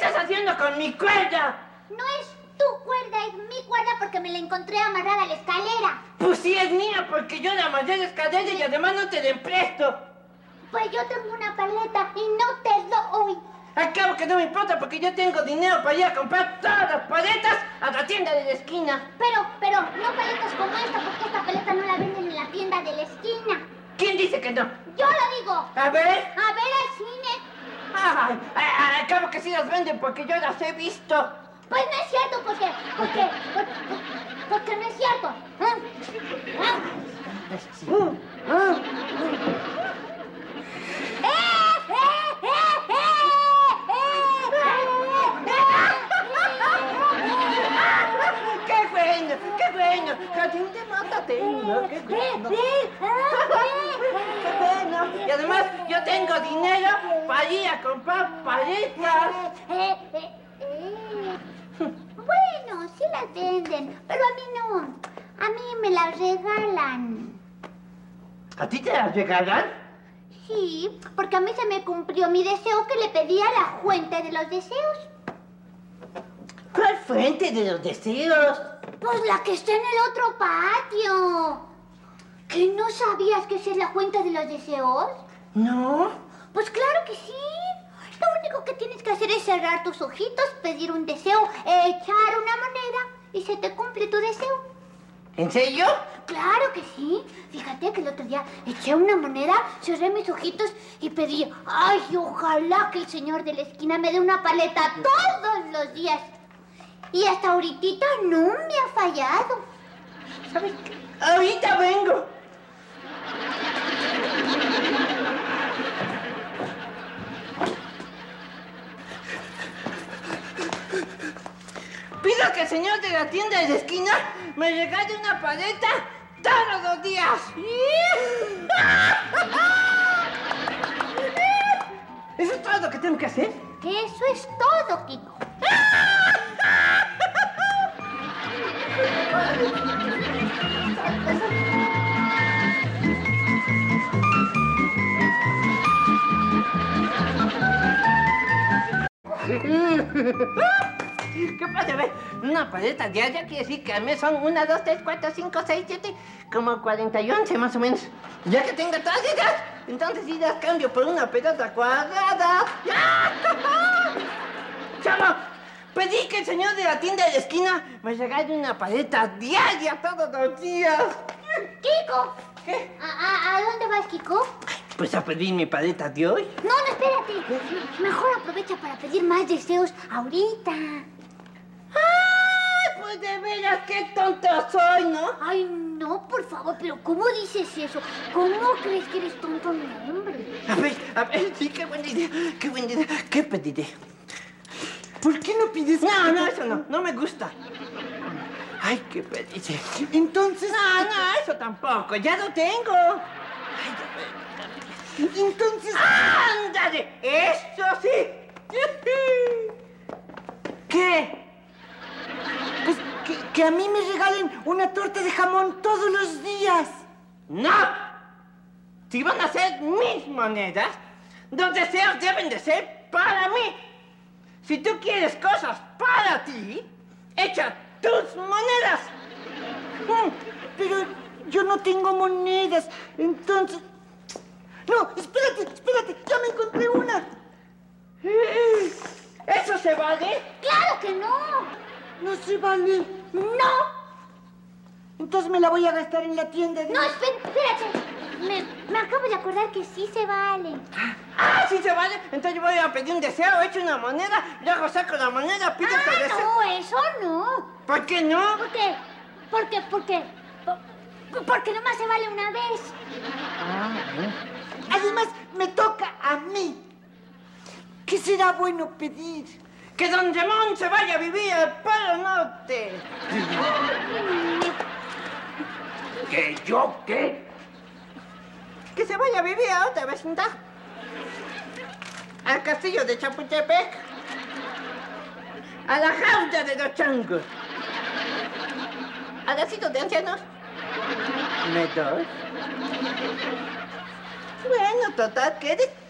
estás haciendo con mi cuerda? No es tu cuerda, es mi cuerda porque me la encontré amarrada a la escalera. Pues sí es mía porque yo la amarré a la escalera y además no te la empresto. Pues yo tengo una paleta y no te doy. Acabo que no me importa porque yo tengo dinero para ir a comprar todas las paletas a la tienda de la esquina. Pero, no paletas como esta porque esta paleta no la venden en la tienda de la esquina. ¿Quién dice que no? Yo lo digo. A ver. A ver al cine. Ay, acabo que sí las venden porque yo las he visto. Pues no es cierto porque no es cierto. ¡Qué bueno! Jardín de nota tengo, qué bueno. ¡Qué bueno! Y además yo tengo dinero para ir a comprar paletas. Bueno, sí las venden, pero a mí no. A mí me las regalan. ¿A ti te las regalan? Sí, porque a mí se me cumplió mi deseo que le pedí a la fuente de los deseos. ¿Cuál fuente de los deseos? Pues la que está en el otro patio. ¿Que no sabías que esa es la fuente de los deseos? No. Pues claro que sí. Lo único que tienes que hacer es cerrar tus ojitos, pedir un deseo, echar una moneda y se te cumple tu deseo. ¿En serio? Claro que sí. Fíjate que el otro día eché una moneda, cerré mis ojitos y pedí, ay, ojalá que el señor de la esquina me dé una paleta todos los días. Y hasta ahorita no me ha fallado. ¿Sabes qué? Ahorita vengo. Pido que el señor de la tienda de la esquina me regale una paleta todos los días. ¿Eso es todo lo que tengo que hacer? Eso es todo, Kiko. ¿Qué pasa? Ve, una paleta diaria quiere decir que al mes son 1, 2, 3, 4, 5, 6, 7, como 40 y 11 más o menos. Ya que tenga todas ellas, entonces sí las cambio por una pelota cuadrada. ¡Chamo! Pedí que el señor de la tienda de la esquina me regale una paleta diaria todos los días. ¡Kiko! ¿Qué? ¿A dónde vas, Kiko? Pues a pedir mi paleta de hoy. No, espérate. Mejor aprovecha para pedir más deseos ahorita. ¡Ay, pues de veras qué tonto soy, ¿no? Ay, no, por favor, pero ¿cómo dices eso? ¿Cómo crees que eres tonto, no, hombre? A ver, sí, qué buena idea, qué buena idea. ¿Qué pediré? ¿Por qué no pides? No, eso no me gusta. Ay, qué pediré. Entonces... No, eso tampoco, ya lo tengo. Ay, entonces... ¡Ándale! ¡Eso sí! ¿Qué? Pues que a mí me regalen una torta de jamón todos los días. ¡No! Si van a ser mis monedas, los deseos deben de ser para mí. Si tú quieres cosas para ti, echa tus monedas. Pero yo no tengo monedas, entonces... No, espérate, ya me encontré una. ¿Eso se vale? ¡Claro que no! No se vale. ¡No! Entonces me la voy a gastar en la tienda de... No, espérate. Me acabo de acordar que sí se vale. ¿Sí se vale? Entonces yo voy a pedir un deseo, echo una moneda, luego saco la moneda, pido otro deseo. No, eso no. ¿Por qué no? ¿Por qué? Porque nomás se vale una vez. Además, me toca a mí. ¿Qué será bueno pedir? Que don Ramón se vaya a vivir al Polo Norte. ¿Que yo qué? Que se vaya a vivir a otra vecindad. Al castillo de Chapultepec. A la jaula de los changos. Al asilo de ancianos. ¿Me doy? Bueno, total, ¿qué?